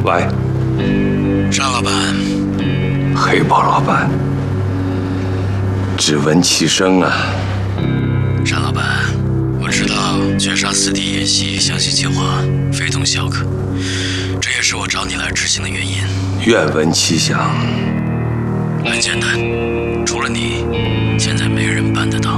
喂， 单老板， 黑豹老板，只闻其声啊。 单老板，我知道绝杀4弟演习详细计划非同小可，这也是我找你来执行的原因。 愿闻其详。 很简单，除了你，现在没人办得到。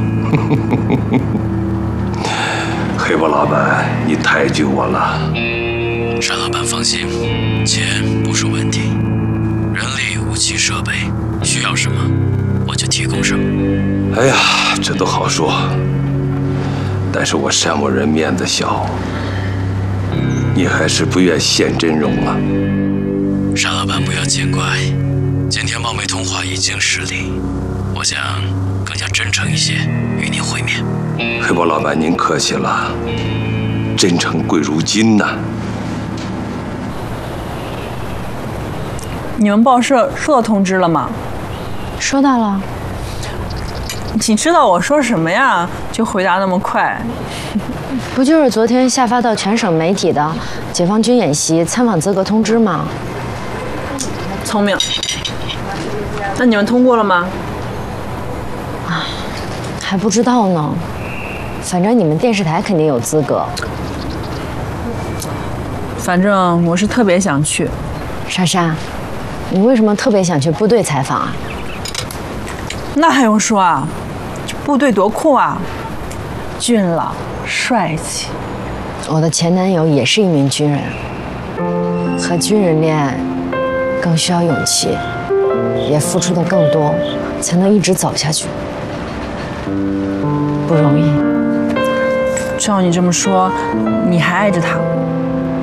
黑豹老板，你太救我了。 单老板放心，钱不是问题，人力、武器、设备需要什么，我就提供什么。 哎呀，这都好说，但是我山姆人面子小，你还是不愿现真容啊。 单老板不要见怪，今天冒昧通话已经失礼，我想更加真诚一些与您会面。 黑豹老板，您客气了，真诚贵如金呐。 你们报社收到通知了吗？ 收到了。 你知道我说什么呀？就回答那么快。 不就是昨天下发到全省媒体的解放军演习参访资格通知吗？ 聪明。那你们通过了吗？ 还不知道呢。反正你们电视台肯定有资格。 反正我是特别想去。 莎莎，你为什么特别想去部队采访啊？ 那还用说啊？这部队多酷啊！俊朗、帅气。 我的前男友也是一名军人，和军人恋爱更需要勇气，也付出的更多，才能一直走下去，不容易。 照你这么说，你还爱着他？